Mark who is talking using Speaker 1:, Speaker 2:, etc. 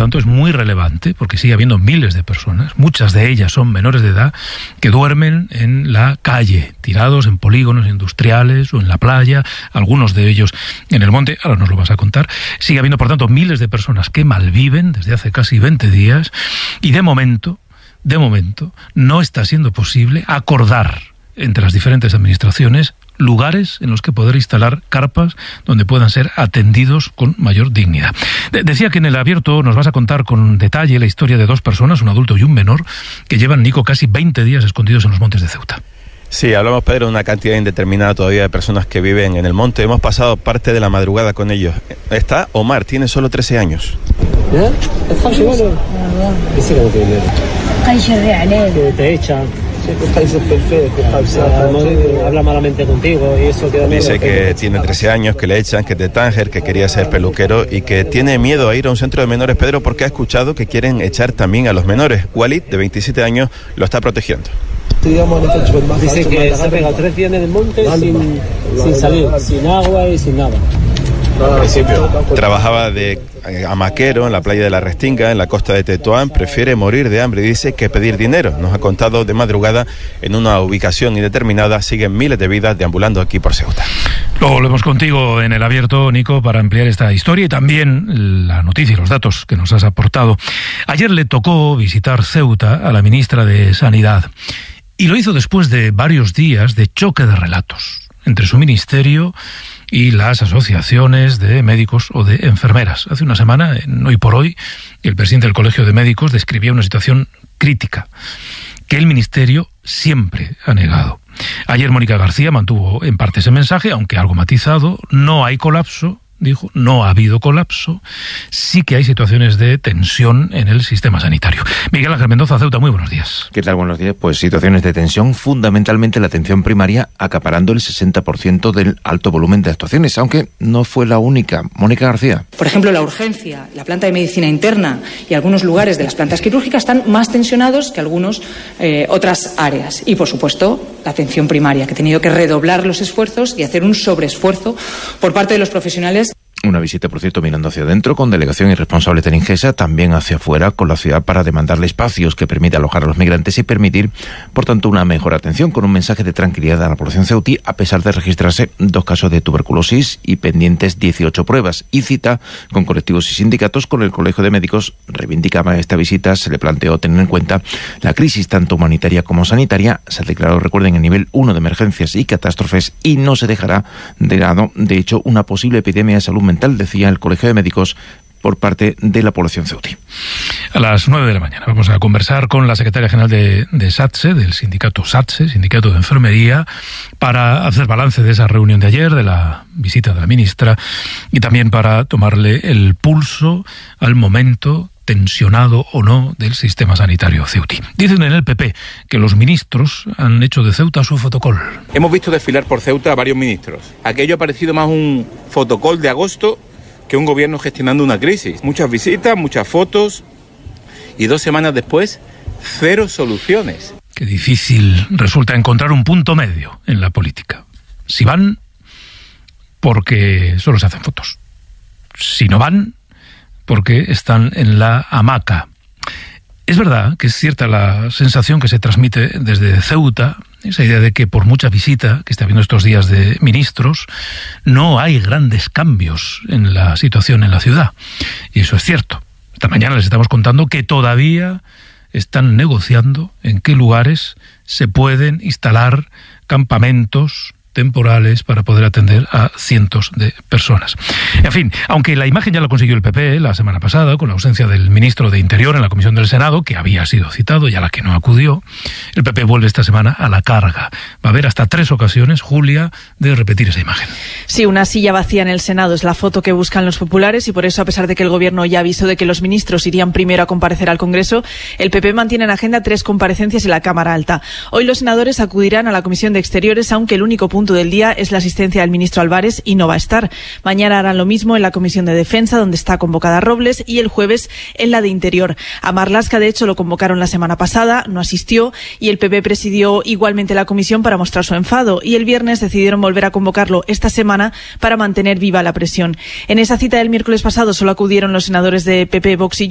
Speaker 1: tanto, es muy relevante porque sigue habiendo miles de personas, muchas de ellas son menores de edad, que duermen en la calle, tirados en polígonos industriales o en la playa, algunos de ellos en el monte, ahora nos lo vas a contar. Sigue habiendo, por tanto, miles de personas que malviven desde hace casi 20 días y de momento, no está siendo posible acordar entre las diferentes administraciones lugares en los que poder instalar carpas donde puedan ser atendidos con mayor dignidad. Decía que en El Abierto nos vas a contar con detalle la historia de dos personas, un adulto y un menor, que llevan, Nico, casi 20 días escondidos en los montes de Ceuta.
Speaker 2: Sí, hablamos, Pedro, de una cantidad indeterminada todavía de personas que viven en el monte. Hemos pasado parte de la madrugada con ellos. Está Omar, tiene solo 13 años.
Speaker 3: Te echan. Habla malamente contigo y eso queda.
Speaker 2: Dice que tiene 13 años, que le echan, que es de Tánger, que quería ser peluquero y que tiene miedo a ir a un centro de menores, Pedro, porque ha escuchado que quieren echar también a los menores. Walid, de 27 años, lo está protegiendo.
Speaker 3: Dice que se ha pegado 3 días en el monte sin salir, sin agua y sin nada.
Speaker 2: Al principio trabajaba de hamaquero en la playa de La Restinga, en la costa de Tetuán. Prefiere morir de hambre, dice, que pedir dinero. Nos ha contado de madrugada en una ubicación indeterminada. Siguen miles de vidas deambulando aquí por Ceuta.
Speaker 1: Luego volvemos contigo en El Abierto, Nico, para ampliar esta historia y también la noticia y los datos que nos has aportado. Ayer le tocó visitar Ceuta a la ministra de Sanidad y lo hizo después de varios días de choque de relatos entre su ministerio y las asociaciones de médicos o de enfermeras. Hace una semana, en Hoy por Hoy, el presidente del Colegio de Médicos describía una situación crítica que el ministerio siempre ha negado. Ayer Mónica García mantuvo en parte ese mensaje, aunque algo matizado. No hay colapso, dijo, no ha habido colapso, sí que hay situaciones de tensión en el sistema sanitario. Miguel Ángel Mendoza, Ceuta, muy buenos días.
Speaker 4: ¿Qué tal? Buenos días. Pues situaciones de tensión, fundamentalmente la atención primaria, acaparando el 60% del alto volumen de actuaciones, aunque no fue la única. Mónica García.
Speaker 5: Por ejemplo, la urgencia, la planta de medicina interna y algunos lugares de las plantas quirúrgicas están más tensionados que algunas otras áreas. Y, por supuesto, la atención primaria, que ha tenido que redoblar los esfuerzos y hacer un sobreesfuerzo por parte de los profesionales.
Speaker 4: Una visita, por cierto, mirando hacia adentro, con delegación y responsables de Ingesa, también hacia afuera, con la ciudad, para demandarle espacios que permita alojar a los migrantes y permitir, por tanto, una mejor atención, con un mensaje de tranquilidad a la población ceutí, a pesar de registrarse 2 casos de tuberculosis y pendientes 18 pruebas. Y cita con colectivos y sindicatos. Con el Colegio de Médicos reivindicaba esta visita, se le planteó tener en cuenta la crisis tanto humanitaria como sanitaria. Se ha declarado, recuerden, el nivel 1 de emergencias y catástrofes y no se dejará de lado, de hecho, una posible epidemia de salud mental, decía el Colegio de Médicos, por parte de la población ceutí.
Speaker 1: A las 9 de la mañana vamos a conversar con la secretaria general de SATSE, del sindicato SATSE, Sindicato de Enfermería, para hacer balance de esa reunión de ayer, de la visita de la ministra, y también para tomarle el pulso al momento tensionado o no del sistema sanitario ceutí. Dicen en el PP que los ministros han hecho de Ceuta su fotocol.
Speaker 6: Hemos visto desfilar por Ceuta a varios ministros. Aquello ha parecido más un fotocol de agosto que un gobierno gestionando una crisis. Muchas visitas, muchas fotos y 2 semanas después, 0 soluciones.
Speaker 1: Qué difícil resulta encontrar un punto medio en la política. Si van, porque solo se hacen fotos. Si no van, porque están en la hamaca. Es verdad que es cierta la sensación que se transmite desde Ceuta, esa idea de que por mucha visita que está habiendo estos días de ministros, no hay grandes cambios en la situación en la ciudad. Y eso es cierto. Esta mañana les estamos contando que todavía están negociando en qué lugares se pueden instalar campamentos temporales para poder atender a cientos de personas. En fin, aunque la imagen ya la consiguió el PP la semana pasada, con la ausencia del ministro de Interior en la Comisión del Senado, que había sido citado y a la que no acudió, el PP vuelve esta semana a la carga. Va a haber hasta 3 ocasiones, Julia, de repetir esa imagen.
Speaker 7: Sí, una silla vacía en el Senado es la foto que buscan los populares y por eso, a pesar de que el Gobierno ya avisó de que los ministros irían primero a comparecer al Congreso, el PP mantiene en agenda 3 comparecencias en la Cámara Alta. Hoy los senadores acudirán a la Comisión de Exteriores, aunque el único punto del día es la asistencia del ministro Álvarez y no va a estar. Mañana harán lo mismo en la Comisión de Defensa, donde está convocada Robles, y el jueves en la de Interior. A Marlaska, de hecho, lo convocaron la semana pasada, no asistió, y el PP presidió igualmente la comisión para mostrar su enfado, y el viernes decidieron volver a convocarlo esta semana para mantener viva la presión. En esa cita del miércoles pasado solo acudieron los senadores de PP, Vox y